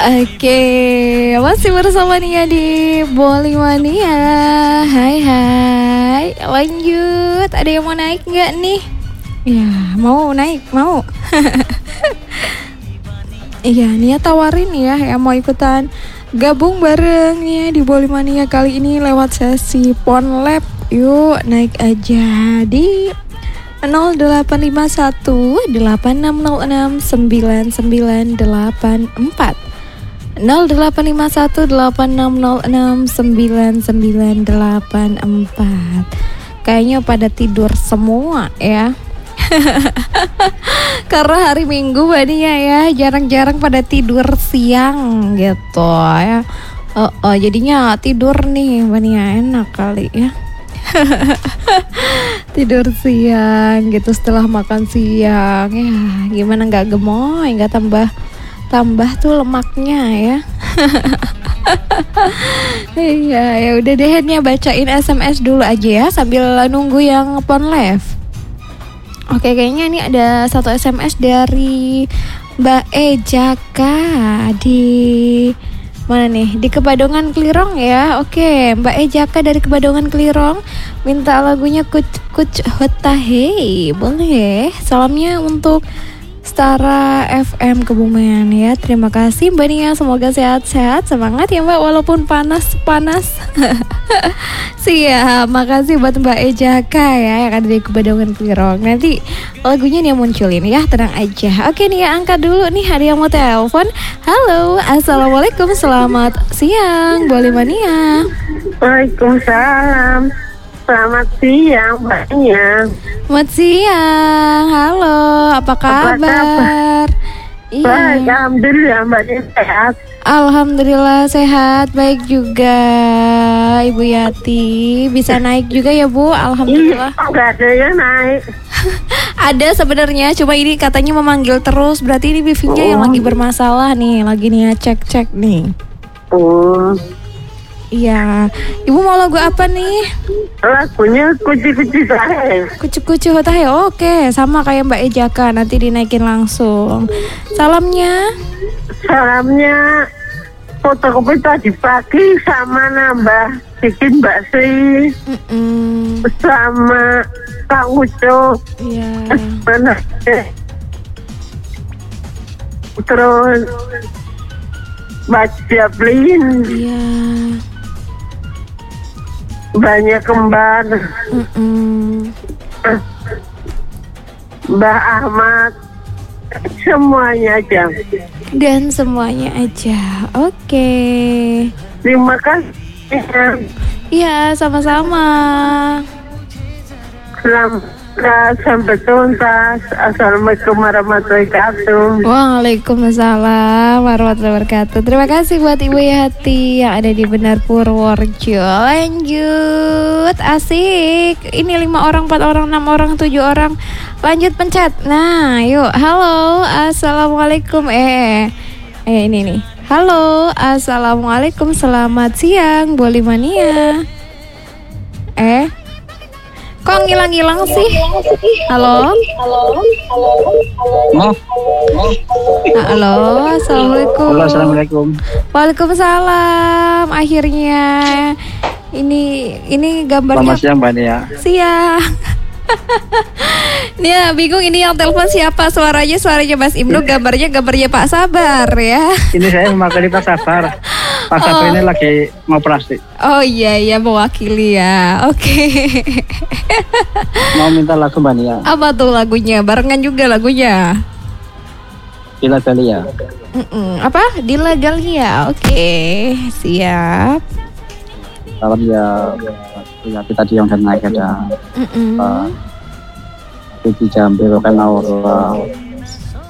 Oke, masih bersama Nia di Bolimania. Hai hai, lanjut. Ada yang mau naik nggak nih? Ya, mau naik, mau. Iya, Nia tawarin ya yang mau ikutan gabung bareng Nia di Bolimania kali ini lewat sesi Pon Lab. Yuk, naik aja di 0851 8606 9984 0851 8606 9984. Kayaknya pada tidur semua ya. Karena hari Minggu Bania ya jarang-jarang pada tidur siang gitu ya. Jadinya tidur nih Bania, enak kali ya. Tidur siang gitu setelah makan siang ya, gimana nggak gemoy, nggak tambah tuh lemaknya ya. Iya, ya udah deh Nia bacain SMS dulu aja ya sambil nunggu yang Pon Live. Oke, kayaknya ini ada satu SMS dari Mbak Ejaka di mana nih? Di Kebadongan Klirong ya. Oke, Mbak Ejaka dari Kebadongan Klirong minta lagunya Kuch Hota Hey. Boleh. Salamnya untuk Stara FM Kebumen ya. Terima kasih Mbak Nia, semoga sehat-sehat, semangat ya Mbak walaupun panas-panas. Siap, makasih buat Mbak Ejaka ya yang ada di Kebadongan Klirong. Nanti lagunya Nia munculin ya, tenang aja. Oke Nia angkat dulu nih, ada yang mau telepon. Halo, assalamualaikum, selamat siang Bolimania. Waalaikumsalam. Selamat siang Mbaknya. Selamat siang, halo, apa kabar? Baik, alhamdulillah Mbaknya sehat. Alhamdulillah sehat, baik juga Ibu Yati. Bisa naik juga ya Bu, alhamdulillah. Iya, nggak ada yang naik. Ada sebenarnya, cuma ini katanya memanggil terus. Berarti ini wifi-nya yang lagi bermasalah nih, lagi nih cek nih. Iya, Ibu mau lagu apa nih? Lagunya Kuci-Kuci Tahe. Kucu-kucu Tahe, oke, sama kayak Mbak Ejaka, nanti dinaikin langsung. Salamnya fotokopi tadi pagi sama nambah bikin bakso sama Kang Uco. Iya. Terus Mbak Jablin. Iya. Banyak kembar. Mbak Ahmad. Semuanya aja. Dan semuanya aja. Oke. Terima kasih. Iya, sama-sama. Selamat sampai tuntas. Assalamualaikum warahmatullahi wabarakatuh. Waalaikumsalam warahmatullahi wabarakatuh. Terima kasih buat Ibu Yati yang ada di Benar Purworejo. Lanjut, asik. Ini 5 orang, 4 orang, 6 orang, 7 orang. Lanjut pencet. Nah, yuk. Halo, assalamualaikum. Ini nih. Halo, assalamualaikum. Selamat siang, Bolimania. Kok ngilang-ngilang sih? Halo? Halo, assalamualaikum. Halo, assalamualaikum. Waalaikumsalam. Akhirnya ini gambarnya. Selamat siang Mbak Nia. Siang. Nia bingung ini yang telepon siapa? Suaranya Mas Ibnu, gambarnya Pak Sabar ya. Ini saya mewakili Pak Sabar. Pak Sabar ini lagi ngoperasi. Oh iya mewakili ya. Oke. Mau minta lagu Mbak Nia. Apa tuh lagunya? Barengan juga lagunya. Dila Galia. Apa? Dila Galia. Oke, siap. Salam ya kita yang dan naik ada. Di Jambi lokal Naura.